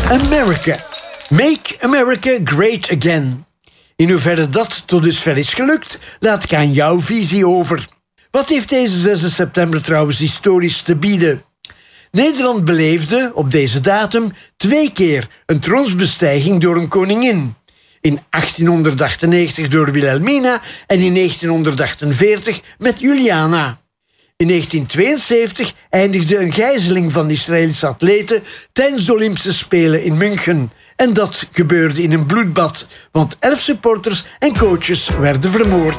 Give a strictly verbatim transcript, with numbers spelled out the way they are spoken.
America. Make America Great Again. In hoeverre dat tot dusver is gelukt, laat ik aan jouw visie over. Wat heeft deze zesde september trouwens historisch te bieden? Nederland beleefde op deze datum twee keer een troonsbestijging door een koningin. In achttienhonderdachtennegentig door Wilhelmina en in negentienhonderdachtenveertig met Juliana. In negentien tweeënzeventig eindigde een gijzeling van Israëlische atleten tijdens de Olympische Spelen in München. En dat gebeurde in een bloedbad, want elf supporters en coaches werden vermoord.